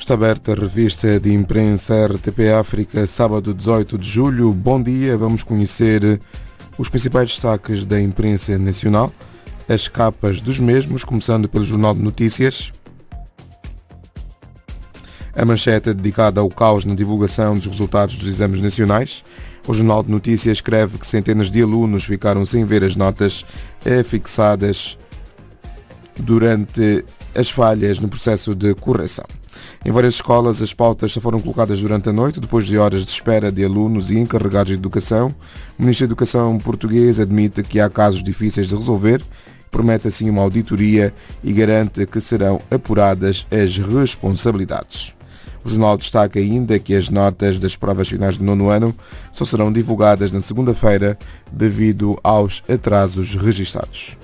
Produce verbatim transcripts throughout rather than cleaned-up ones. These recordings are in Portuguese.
Está aberta a revista de imprensa R T P África, sábado dezoito de julho. Bom dia, vamos conhecer os principais destaques da imprensa nacional, as capas dos mesmos, começando pelo Jornal de Notícias. A manchete é dedicada ao caos na divulgação dos resultados dos exames nacionais. O Jornal de Notícias escreve que centenas de alunos ficaram sem ver as notas fixadas durante as falhas no processo de correção. Em várias escolas, as pautas só foram colocadas durante a noite, depois de horas de espera de alunos e encarregados de educação. O Ministro da Educação português admite que há casos difíceis de resolver, promete assim uma auditoria e garante que serão apuradas as responsabilidades. O jornal destaca ainda que as notas das provas finais do nono ano só serão divulgadas na segunda-feira devido aos atrasos registados.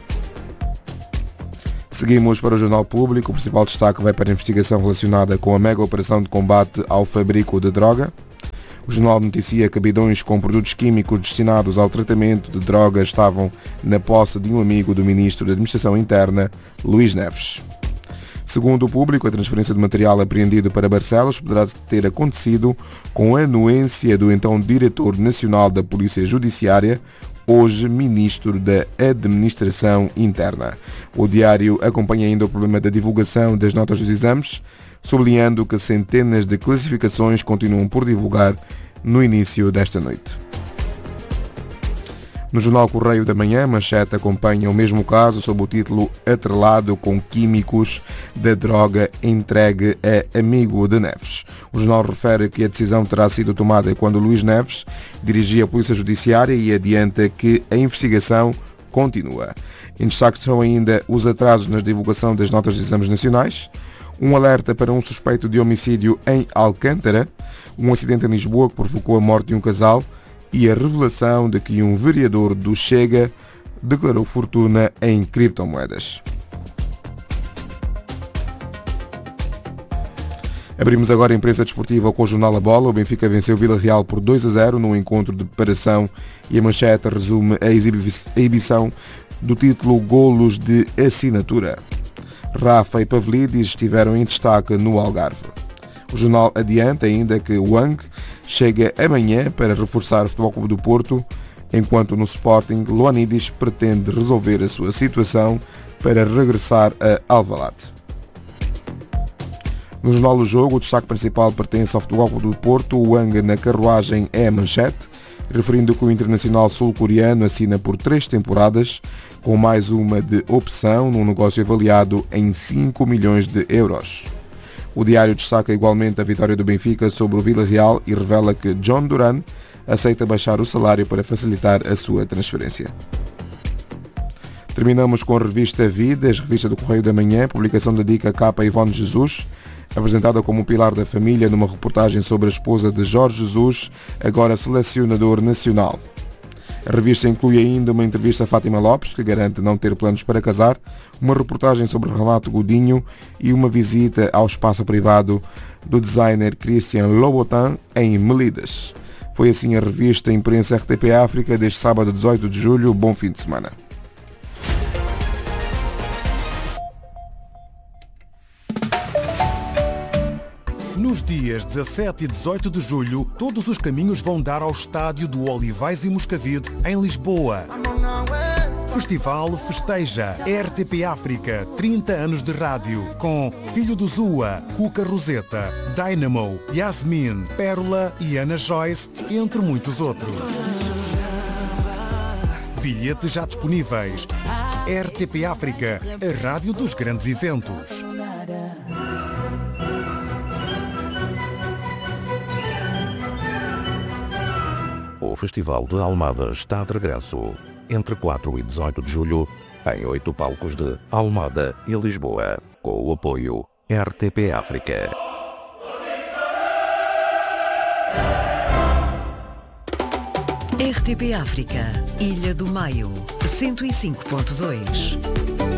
Seguimos para o Jornal Público. O principal destaque vai para a investigação relacionada com a mega operação de combate ao fabrico de droga. O jornal noticia que bidões com produtos químicos destinados ao tratamento de drogas estavam na posse de um amigo do Ministro da Administração Interna, Luís Neves. Segundo o Público, a transferência de material apreendido para Barcelos poderá ter acontecido com a anuência do então Diretor Nacional da Polícia Judiciária, hoje Ministro da Administração Interna. O diário acompanha ainda o problema da divulgação das notas dos exames, sublinhando que centenas de classificações continuam por divulgar no início desta noite. No jornal Correio da Manhã, a manchete acompanha o mesmo caso sob o título "Atrelado com químicos da droga entregue a amigo de Neves". O jornal refere que a decisão terá sido tomada quando Luís Neves dirigia a Polícia Judiciária e adianta que a investigação continua. Em destaque estão ainda os atrasos na divulgação das notas de exames nacionais, um alerta para um suspeito de homicídio em Alcântara, um acidente em Lisboa que provocou a morte de um casal e a revelação de que um vereador do Chega declarou fortuna em criptomoedas. Abrimos agora a imprensa desportiva com o jornal A Bola. O Benfica venceu o Vila Real por dois a zero num encontro de preparação e a manchete resume a exibição do título Golos de Assinatura. Rafa e Pavlidis estiveram em destaque no Algarve. O jornal adianta ainda que Wang chega amanhã para reforçar o Futebol Clube do Porto, enquanto no Sporting, Luanidis pretende resolver a sua situação para regressar a Alvalade. No jornal do Jogo, o destaque principal pertence ao Futebol Clube do Porto. O Wang na carruagem é a manchete, referindo que o internacional sul-coreano assina por três temporadas, com mais uma de opção, num negócio avaliado em cinco milhões de euros. O diário destaca igualmente a vitória do Benfica sobre o Vila Real e revela que John Duran aceita baixar o salário para facilitar a sua transferência. Terminamos com a revista Vidas, revista do Correio da Manhã, publicação dedica a capa a Ivone Jesus, apresentada como um pilar da família numa reportagem sobre a esposa de Jorge Jesus, agora selecionador nacional. A revista inclui ainda uma entrevista a Fátima Lopes, que garante não ter planos para casar, uma reportagem sobre Renato Godinho e uma visita ao espaço privado do designer Christian Louboutin em Melides. Foi assim a revista Imprensa R T P África deste sábado dezoito de julho. Bom fim de semana. Nos dias dezassete e dezoito de julho, todos os caminhos vão dar ao estádio do Olivais e Moscavide, em Lisboa. Festival festeja R T P África, trinta anos de rádio, com Filho do Zua, Cuca Roseta, Dynamo, Yasmin, Pérola e Ana Joyce, entre muitos outros. Bilhetes já disponíveis. R T P África, a rádio dos grandes eventos. O Festival de Almada está de regresso entre quatro e dezoito de julho em oito palcos de Almada e Lisboa, com o apoio R T P África. R T P África, Ilha do Maio, cento e cinco ponto dois.